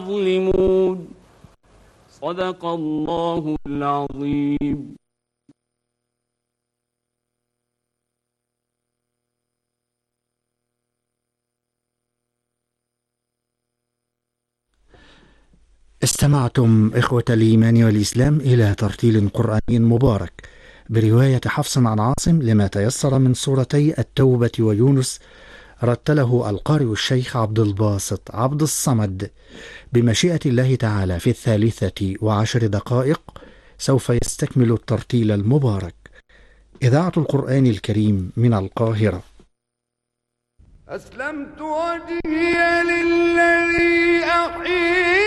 يظلمون. صدق الله العظيم. استمعتم إخوة الإيمان والإسلام إلى ترتيل قرآني مبارك برواية حفص عن عاصم لما تيسر من سورتي التوبة ويونس، رتله القارئ الشيخ عبد الباسط عبد الصمد. بمشيئة الله تعالى في 13 دقائق سوف يستكمل الترتيل المبارك. إذاعة القرآن الكريم من القاهرة. أسلمت وجهي للذي أحيي